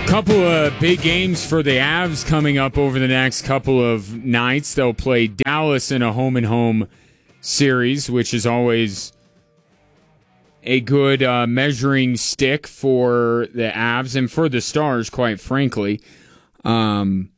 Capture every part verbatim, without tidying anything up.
Couple of big games for the Avs coming up over the next couple of nights. They'll play Dallas in a home-and-home series, which is always a good uh, measuring stick for the Avs and for the Stars, quite frankly. Um,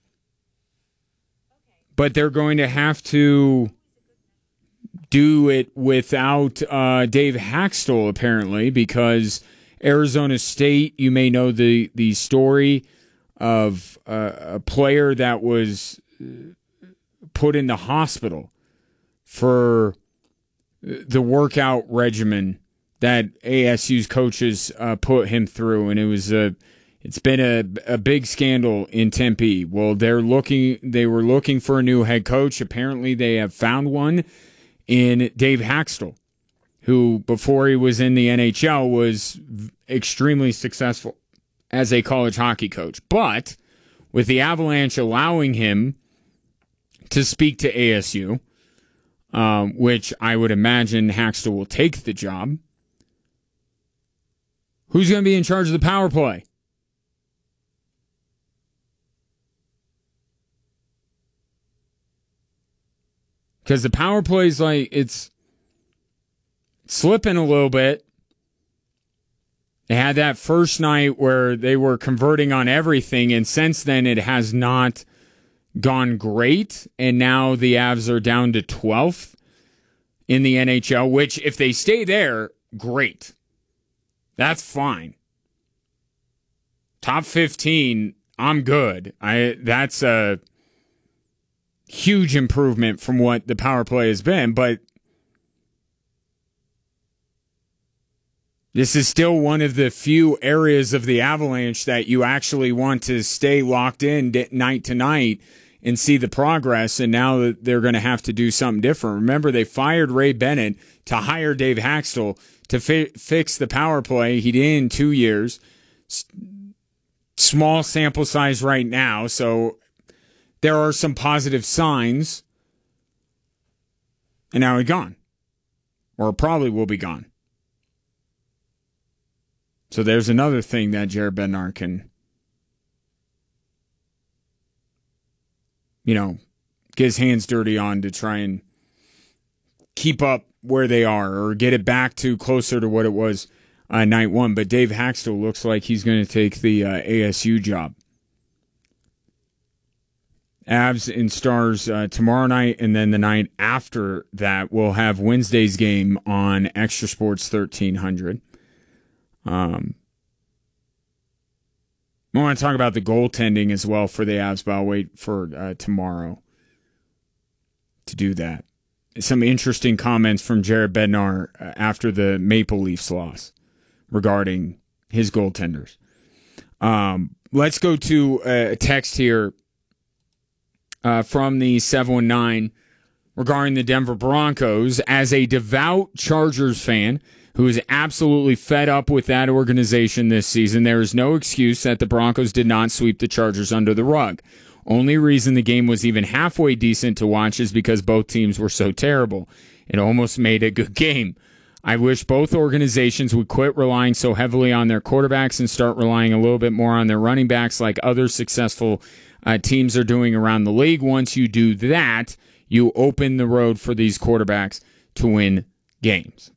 but they're going to have to do it without uh, Dave Hakstol, apparently, because Arizona State, you may know the, the story of uh, a player that was put in the hospital for the workout regimen that A S U's coaches uh, put him through, and it was a it's been a, a big scandal in Tempe. Well, they're looking they were looking for a new head coach. Apparently, they have found one in Dave Hakstol, who, before he was in the N H L, was extremely successful as a college hockey coach. But with the Avalanche allowing him to speak to A S U, um, which I would imagine Hakstol will take the job, who's going to be in charge of the power play? Because the power play is like, it's slipping a little bit. They had that first night where they were converting on everything, and since then it has not gone great, and now the Avs are down to twelfth in the N H L, which if they stay there, great. That's fine. Top fifteen, I'm good. I that's a huge improvement from what the power play has been, but this is still one of the few areas of the Avalanche that you actually want to stay locked in night to night and see the progress, and now that they're going to have to do something different. Remember, they fired Ray Bennett to hire Dave Hakstol to fi- fix the power play. He did in two years. S- small sample size right now, so there are some positive signs, and now he's gone, or probably will be gone. So there's another thing that Jared Bednar can, you know, get his hands dirty on to try and keep up where they are or get it back to closer to what it was uh, night one. But Dave Hakstol looks like he's going to take the uh, A S U job. Avs and Stars uh, tomorrow night, and then the night after that we'll have Wednesday's game on Extra Sports thirteen hundred. Um, I want to talk about the goaltending as well for the Avs, but I'll wait for uh, tomorrow to do that. Some interesting comments from Jared Bednar uh, after the Maple Leafs loss regarding his goaltenders. Um, let's go to a text here uh, from the seven one nine regarding the Denver Broncos. As a devout Chargers fan who is absolutely fed up with that organization this season, there is no excuse that the Broncos did not sweep the Chargers under the rug. Only reason the game was even halfway decent to watch is because both teams were so terrible. It almost made a good game. I wish both organizations would quit relying so heavily on their quarterbacks and start relying a little bit more on their running backs like other successful uh, teams are doing around the league. Once you do that, you open the road for these quarterbacks to win games.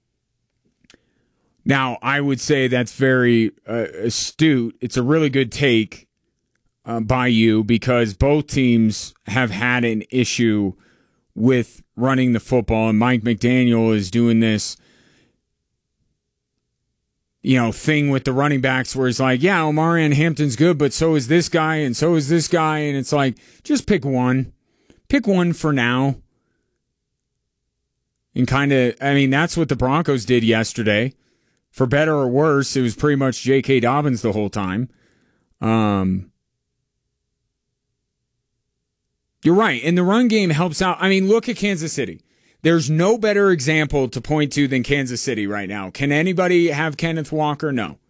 Now, I would say that's very uh, astute. It's a really good take uh, by you because both teams have had an issue with running the football, and Mike McDaniel is doing this, you know, thing with the running backs where it's like, yeah, Omarion Hampton's good, but so is this guy, and so is this guy, and it's like, just pick one. Pick one for now. And kind of, I mean, that's what the Broncos did yesterday. For better or worse, it was pretty much J K. Dobbins the whole time. Um, you're right. And the run game helps out. I mean, look at Kansas City. There's no better example to point to than Kansas City right now. Can anybody have Kenneth Walker? No.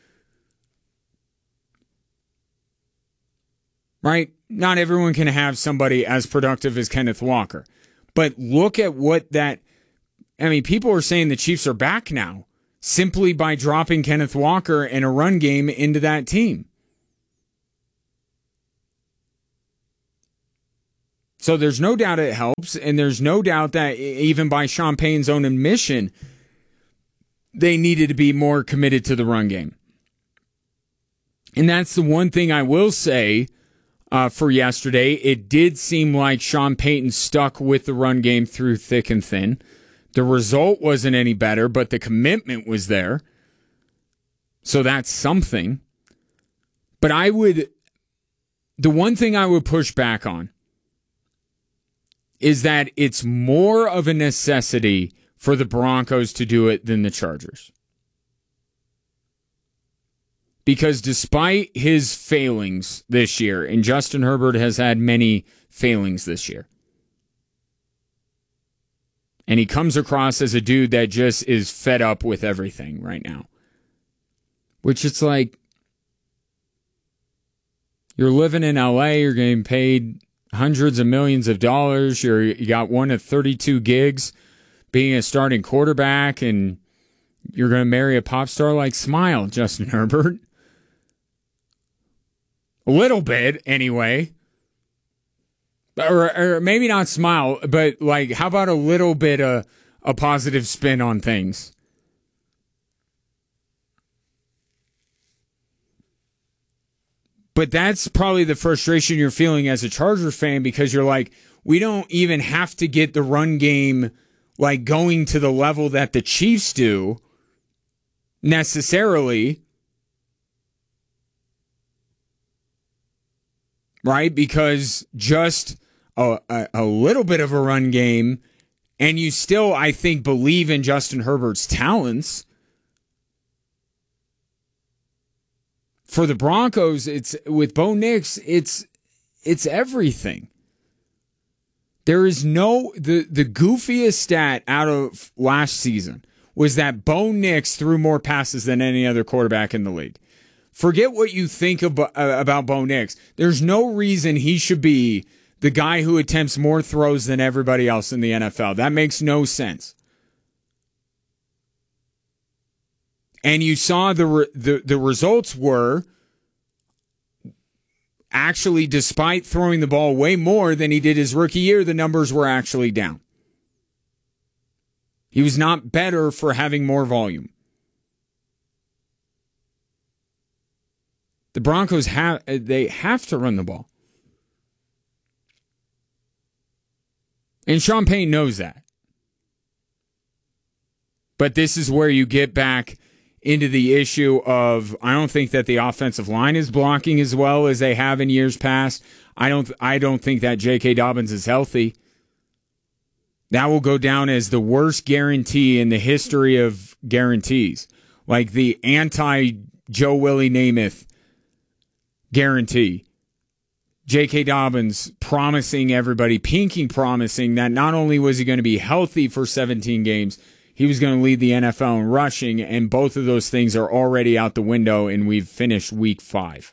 Right? Not everyone can have somebody as productive as Kenneth Walker. But look at what that... I mean, people are saying the Chiefs are back now simply by dropping Kenneth Walker and a run game into that team. So there's no doubt it helps, and there's no doubt that even by Sean Payton's own admission, they needed to be more committed to the run game. And that's the one thing I will say uh, for yesterday. It did seem like Sean Payton stuck with the run game through thick and thin. The result wasn't any better, but the commitment was there. So that's something. But I would, the one thing I would push back on is that it's more of a necessity for the Broncos to do it than the Chargers. Because despite his failings this year, and Justin Herbert has had many failings this year, and he comes across as a dude that just is fed up with everything right now. Which it's like, you're living in L A, you're getting paid hundreds of millions of dollars, you're, you got one of thirty-two gigs being a starting quarterback, and you're going to marry a pop star like Smile, Justin Herbert. A little bit, anyway. Or, or maybe not Smile, but like, how about a little bit of a positive spin on things? But that's probably the frustration you're feeling as a Chargers fan, because you're like, we don't even have to get the run game like going to the level that the Chiefs do necessarily. Right? Because just a, a, a little bit of a run game, and you still, I think, believe in Justin Herbert's talents. For the Broncos, it's with Bo Nix, it's it's everything. There is no the the goofiest stat out of last season was that Bo Nix threw more passes than any other quarterback in the league. Forget what you think about, uh, about Bo Nix. There's no reason he should be the guy who attempts more throws than everybody else in the N F L. That makes no sense. And you saw the, re- the the results were actually, despite throwing the ball way more than he did his rookie year, the numbers were actually down. He was not better for having more volume. The Broncos have they have to run the ball. And Sean Payton knows that. But this is where you get back into the issue of, I don't think that the offensive line is blocking as well as they have in years past. I don't I don't think that J K. Dobbins is healthy. That will go down as the worst guarantee in the history of guarantees. Like the anti-Joe Willie Namath guarantee. J K. Dobbins promising everybody, pinking promising that not only was he going to be healthy for seventeen games, he was going to lead the N F L in rushing, and both of those things are already out the window, and we've finished week five.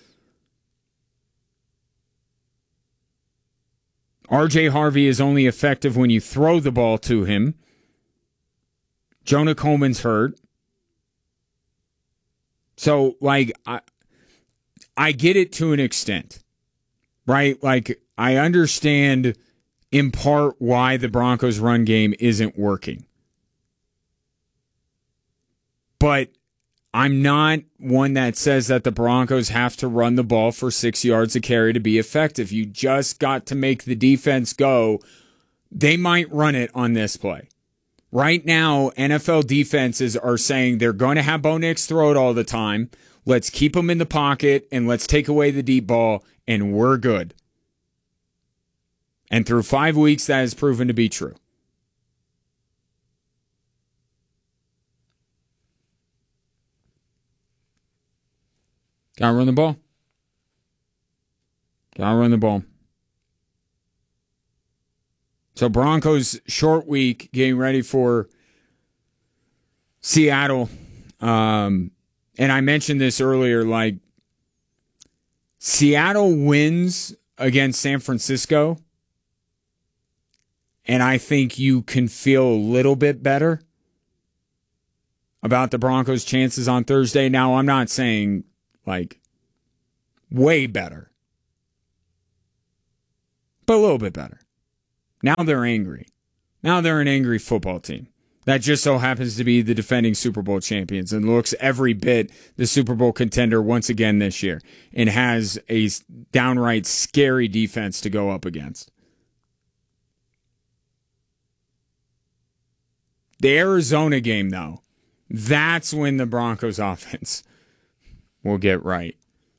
R J Harvey is only effective when you throw the ball to him. Jonah Coleman's hurt. So, like, I, I get it to an extent, right? Like, I understand in part why the Broncos' run game isn't working. But I'm not one that says that the Broncos have to run the ball for six yards a carry to be effective. You just got to make the defense go. They might run it on this play. Right now, N F L defenses are saying they're going to have Bo Nix throw it all the time. Let's keep him in the pocket and let's take away the deep ball, and we're good. And through five weeks, that has proven to be true. Gotta run the ball. Gotta run the ball. So Broncos short week, getting ready for Seattle. Um, and I mentioned this earlier, like Seattle wins against San Francisco, and I think you can feel a little bit better about the Broncos' chances on Thursday. Now, I'm not saying like way better, but a little bit better. Now they're angry. Now they're an angry football team that just so happens to be the defending Super Bowl champions and looks every bit the Super Bowl contender once again this year and has a downright scary defense to go up against. The Arizona game, though, that's when the Broncos offense will get right.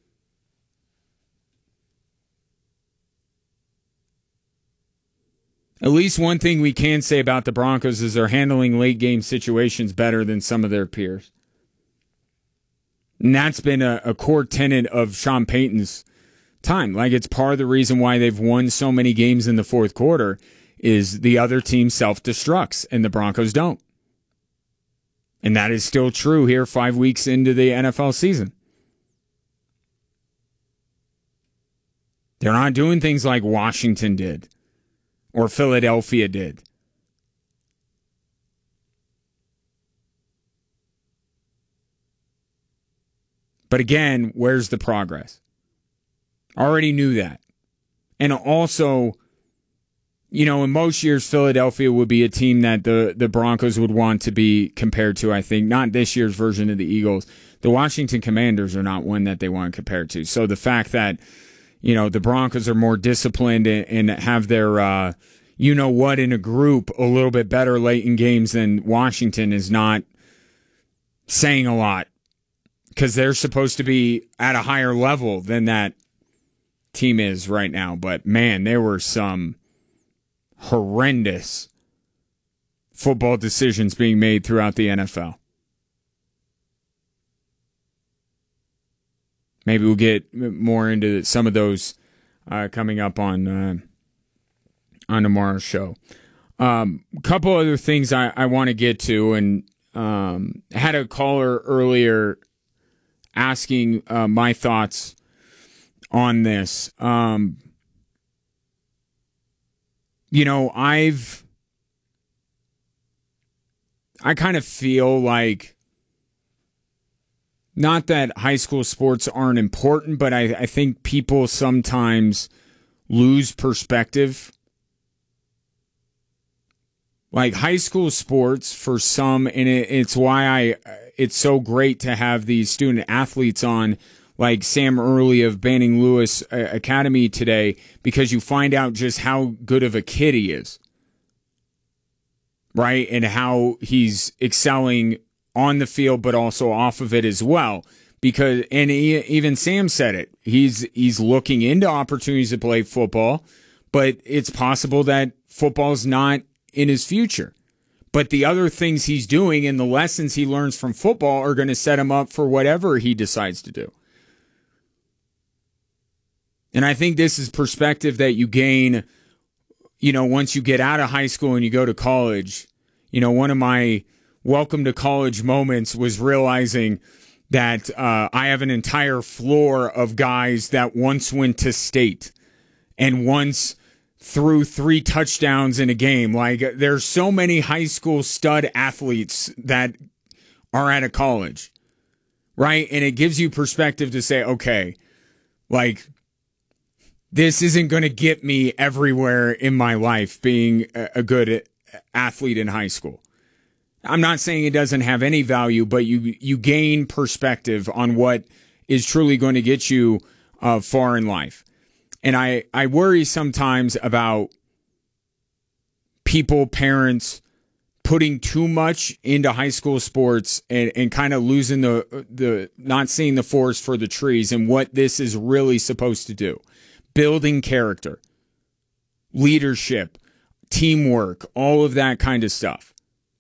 At least one thing we can say about the Broncos is they're handling late game situations better than some of their peers. And that's been a, a core tenet of Sean Payton's time. Like, it's part of the reason why they've won so many games in the fourth quarter is the other team self-destructs and the Broncos don't. And that is still true here five weeks into the N F L season. They're not doing things like Washington did or Philadelphia did. But again, where's the progress? Already knew that. And also, you know, in most years, Philadelphia would be a team that the, the Broncos would want to be compared to, I think. Not this year's version of the Eagles. The Washington Commanders are not one that they want to compare to. So the fact that, you know, the Broncos are more disciplined and, and have their, uh, you know what, in a group a little bit better late in games than Washington is not saying a lot. Because they're supposed to be at a higher level than that team is right now. But, man, there were some horrendous football decisions being made throughout the N F L. Maybe we'll get more into some of those uh, coming up on uh, on tomorrow's show. A um, couple other things I, I want to get to, and um, I had a caller earlier asking uh, my thoughts on this. Um, you know, I've, I kind of feel like, not that high school sports aren't important, but I, I think people sometimes lose perspective. Like high school sports for some, and it, it's why I, it's so great to have these student athletes on, like Sam Early of Banning Lewis Academy today, because you find out just how good of a kid he is, right? And how he's excelling on the field, but also off of it as well. Because, and he, even Sam said it, he's he's looking into opportunities to play football, but it's possible that football's not in his future. But the other things he's doing and the lessons he learns from football are going to set him up for whatever he decides to do. And I think this is perspective that you gain, you know, once you get out of high school and you go to college. You know, one of my welcome to college moments was realizing that uh, I have an entire floor of guys that once went to state and once threw three touchdowns in a game. Like, there's so many high school stud athletes that are at a college, right? And it gives you perspective to say, okay, like, this isn't going to get me everywhere in my life being a good athlete in high school. I'm not saying it doesn't have any value, but you you gain perspective on what is truly going to get you uh, far in life. And I, I worry sometimes about people, parents, putting too much into high school sports and, and kind of losing the the not seeing the forest for the trees and what this is really supposed to do. Building character, leadership, teamwork, all of that kind of stuff.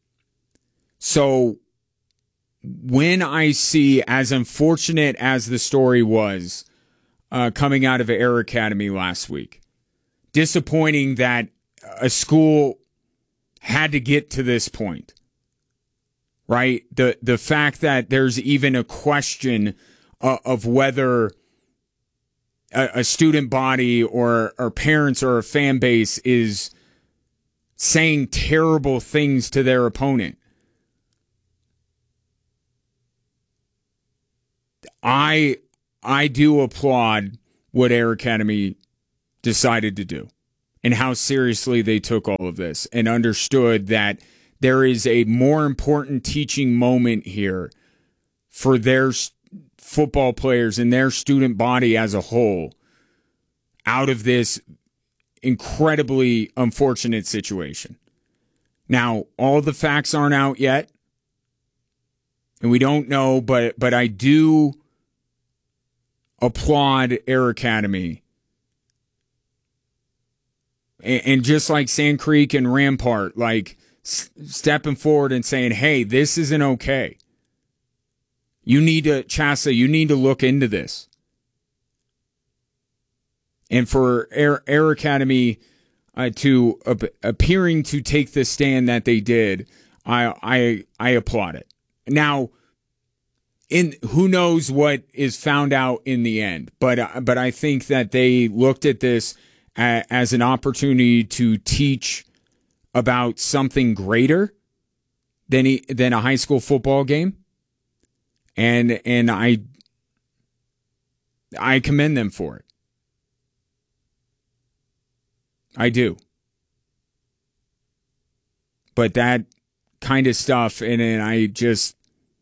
So when I see, as unfortunate as the story was uh, coming out of Air Academy last week, disappointing that a school had to get to this point, right? The the fact that there's even a question uh, of whether a, a student body or, or parents or a fan base is saying terrible things to their opponent. I I do applaud what Air Academy decided to do. and how seriously they took all of this and understood that there is a more important teaching moment here for their football players and their student body as a whole out of this incredibly unfortunate situation. Now, all the facts aren't out yet, and we don't know, but but I do applaud Air Academy. And, and just like Sand Creek and Rampart, like s- stepping forward and saying, hey, this isn't okay. You need to, Chassa, you need to look into this. And for Air, Air Academy uh, to uh, appearing to take the stand that they did, I I I applaud it. Now, in who knows what is found out in the end, but uh, but I think that they looked at this a, as an opportunity to teach about something greater than he, than a high school football game, and and I I commend them for it. I do. But that kind of stuff, and, and I just,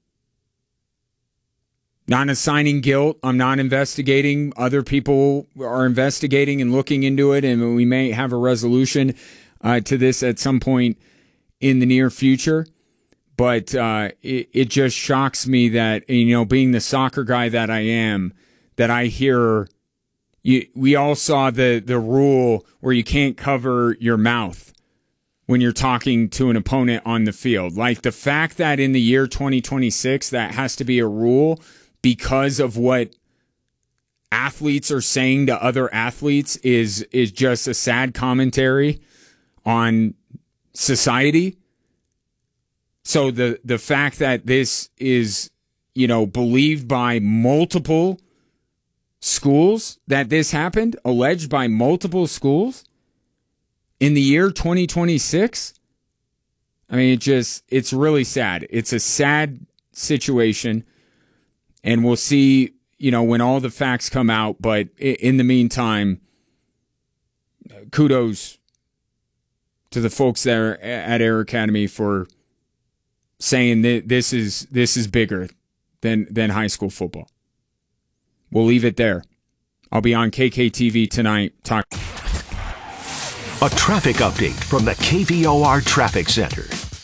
not assigning guilt. I'm not investigating. Other people are investigating and looking into it, and we may have a resolution uh, to this at some point in the near future. But uh, it, it just shocks me that, you know, being the soccer guy that I am, that I hear... You, we all saw the, the rule where you can't cover your mouth when you're talking to an opponent on the field. Like the fact that in the year twenty twenty-six, that has to be a rule because of what athletes are saying to other athletes is, is just a sad commentary on society. So the, the fact that this is, you know, believed by multiple schools, that this happened, alleged by multiple schools in the year twenty twenty-six. I mean, it just, it's really sad. It's a sad situation, and we'll see, you know, when all the facts come out. But in the meantime, kudos to the folks there at Air Academy for saying that this is, this is bigger than, than high school football. We'll leave it there. I'll be on K K T V tonight. Talk. A traffic update from the K V O R Traffic Center.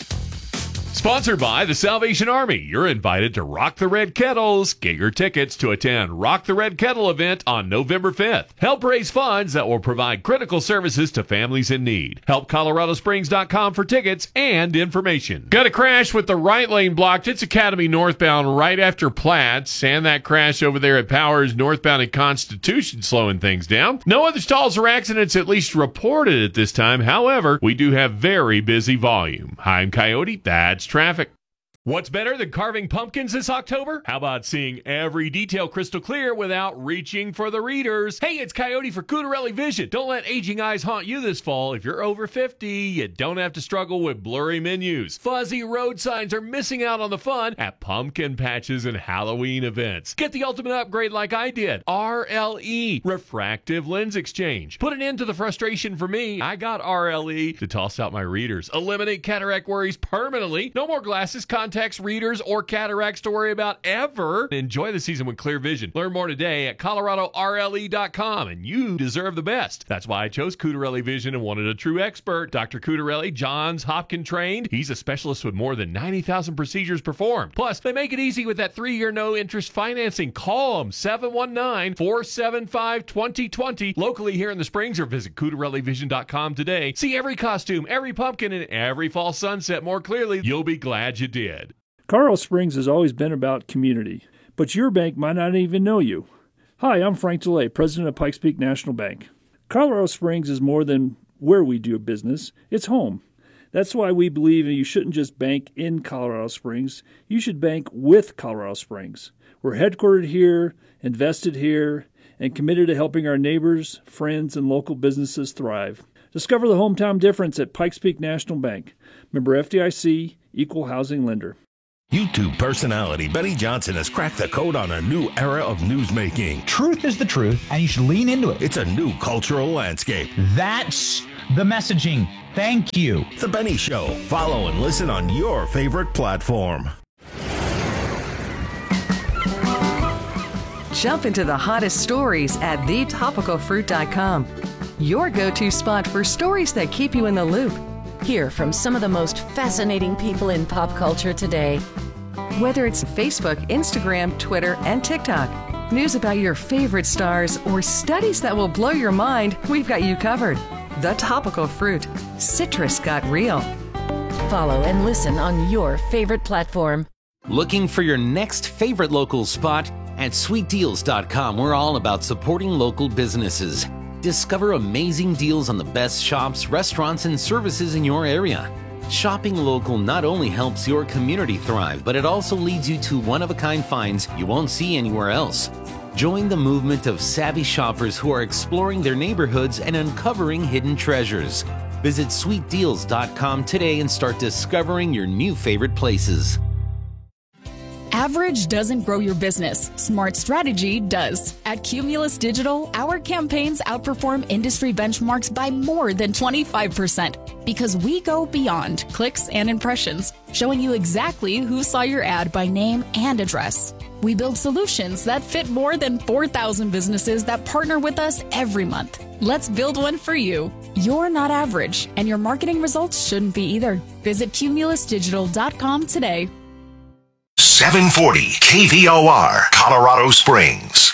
Sponsored by the Salvation Army. You're invited to Rock the Red Kettles. Get your tickets to attend Rock the Red Kettle event on November fifth. Help raise funds that will provide critical services to families in need. Help Colorado Springs dot com for tickets and information. Got a crash with the right lane blocked. It's Academy northbound right after Platts, and that crash over there at Powers northbound at Constitution slowing things down. No other stalls or accidents at least reported at this time. However, we do have very busy volume. Hi, I'm Coyote. That's traffic. What's better than carving pumpkins this October? How about seeing every detail crystal clear without reaching for the readers? Hey, it's Coyote for Cutarelli Vision. Don't let aging eyes haunt you this fall. If you're over fifty, you don't have to struggle with blurry menus. Fuzzy road signs are missing out on the fun at pumpkin patches and Halloween events. Get the ultimate upgrade like I did. R L E, Refractive Lens Exchange. Put an end to the frustration for me. I got R L E to toss out my readers. Eliminate cataract worries permanently. No more glasses, contacts, readers, or cataracts to worry about ever. Enjoy the season with clear vision. Learn more today at Colorado R L E dot com, and you deserve the best. That's why I chose Cutarelli Vision and wanted a true expert. Doctor Cutarelli, Johns Hopkins trained. He's a specialist with more than ninety thousand procedures performed. Plus, they make it easy with that three-year no-interest financing. Call them, seven one nine, four seven five, two zero two zero. Locally here in the Springs, or visit Cutarelli Vision dot com today. See every costume, every pumpkin, and every fall sunset more clearly. You'll be glad you did. Colorado Springs has always been about community, but your bank might not even know you. Hi, I'm Frank DeLay, president of Pikes Peak National Bank. Colorado Springs is more than where we do business, it's home. That's why we believe you shouldn't just bank in Colorado Springs, you should bank with Colorado Springs. We're headquartered here, invested here, and committed to helping our neighbors, friends, and local businesses thrive. Discover the hometown difference at Pikes Peak National Bank. Member F D I C, Equal Housing Lender. YouTube personality Benny Johnson has cracked the code on a new era of newsmaking. Truth is the truth, and you should lean into it. It's a new cultural landscape. That's the messaging. Thank you. The Benny Show. Follow and listen on your favorite platform. Jump into the hottest stories at the topical fruit dot com. Your go-to spot for stories that keep you in the loop. Hear from some of the most fascinating people in pop culture today. Whether it's Facebook, Instagram, Twitter, and TikTok, news about your favorite stars, or studies that will blow your mind, we've got you covered. The Topical Fruit. Citrus got real. Follow and listen on your favorite platform. Looking for your next favorite local spot? At sweet deals dot com, we're all about supporting local businesses. Discover amazing deals on the best shops, restaurants, and services in your area. Shopping local not only helps your community thrive, but it also leads you to one-of-a-kind finds you won't see anywhere else. Join the movement of savvy shoppers who are exploring their neighborhoods and uncovering hidden treasures. Visit sweet deals dot com today and start discovering your new favorite places. Average doesn't grow your business. Smart strategy does. At Cumulus Digital, our campaigns outperform industry benchmarks by more than twenty-five percent because we go beyond clicks and impressions, showing you exactly who saw your ad by name and address. We build solutions that fit more than four thousand businesses that partner with us every month. Let's build one for you. You're not average, and your marketing results shouldn't be either. Visit Cumulus Digital dot com today. seven forty K V O R, Colorado Springs.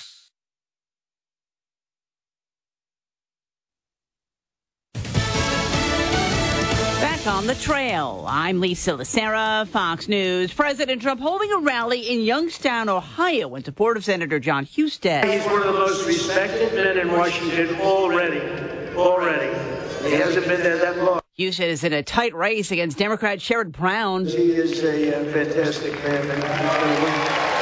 Back on the trail, I'm Lisa Lacera, Fox News. President Trump holding a rally in Youngstown, Ohio, in support of Senator John Husted. He's one of the most respected men in Washington already. Already. He hasn't been there that long. Husted is in a tight race against Democrat Sherrod Brown. He is a uh, fantastic man, and he's going to win.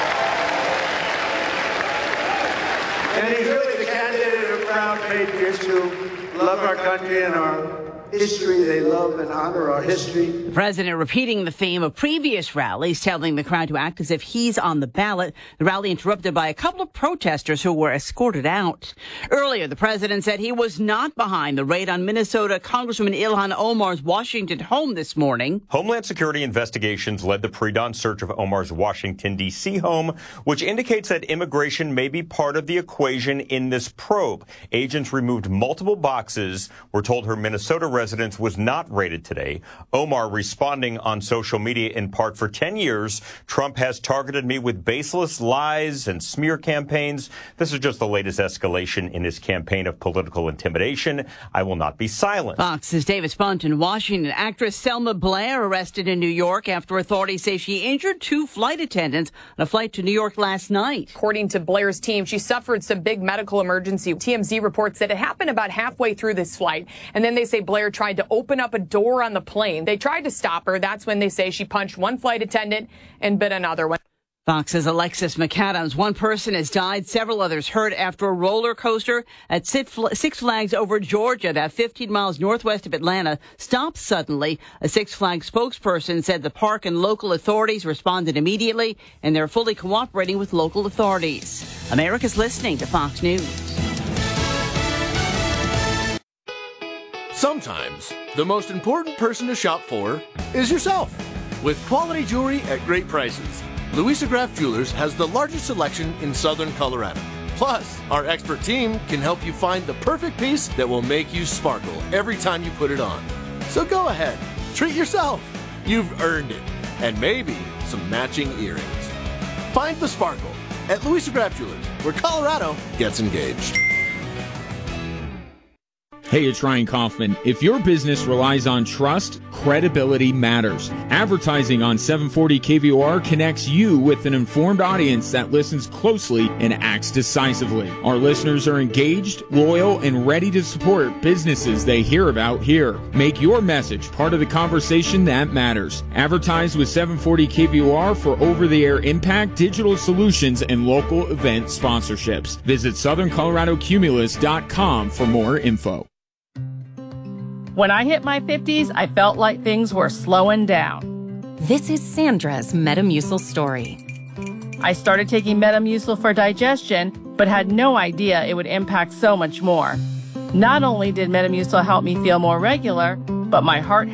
And he's really the candidate of proud patriots who love our country and our history. They love and honor our history. The president repeating the theme of previous rallies, telling the crowd to act as if he's on the ballot. The rally interrupted by a couple of protesters who were escorted out. Earlier, the president said he was not behind the raid on Minnesota Congresswoman Ilhan Omar's Washington home this morning. Homeland Security investigations led the pre-dawn search of Omar's Washington, D C home, which indicates that immigration may be part of the equation in this probe. Agents removed multiple boxes. We're told her Minnesota residence was not raided today. Omar responding on social media in part, for ten years, Trump has targeted me with baseless lies and smear campaigns. This is just the latest escalation in his campaign of political intimidation. I will not be silent. Fox's David Spunt in Washington. Actress Selma Blair arrested in New York after authorities say she injured two flight attendants on a flight to New York last night. According to Blair's team, she suffered some big medical emergency. T M Z reports that it happened about halfway through this flight, and then they say Blair tried to open up a door on the plane. They tried to stop her. That's when they say she punched one flight attendant and bit another one. Fox's Alexis McAdams. One person has died, several others hurt after a roller coaster at Six Flags over Georgia, about fifteen miles northwest of Atlanta, stopped suddenly. A Six Flags spokesperson said the park and local authorities responded immediately, and they're fully cooperating with local authorities. America's listening to Fox News. Sometimes, the most important person to shop for is yourself. With quality jewelry at great prices, Louisa Graff Jewelers has the largest selection in southern Colorado. Plus, our expert team can help you find the perfect piece that will make you sparkle every time you put it on. So go ahead, treat yourself. You've earned it. And maybe some matching earrings. Find the sparkle at Louisa Graff Jewelers, where Colorado gets engaged. Hey, it's Ryan Kaufman. If your business relies on trust, credibility matters. Advertising on seven forty K V O R connects you with an informed audience that listens closely and acts decisively. Our listeners are engaged, loyal, and ready to support businesses they hear about here. Make your message part of the conversation that matters. Advertise with seven forty K V O R for over-the-air impact, digital solutions, and local event sponsorships. Visit southern colorado cumulus dot com for more info. When I hit my fifties, I felt like things were slowing down. This is Sandra's Metamucil story. I started taking Metamucil for digestion, but had no idea it would impact so much more. Not only did Metamucil help me feel more regular, but my heart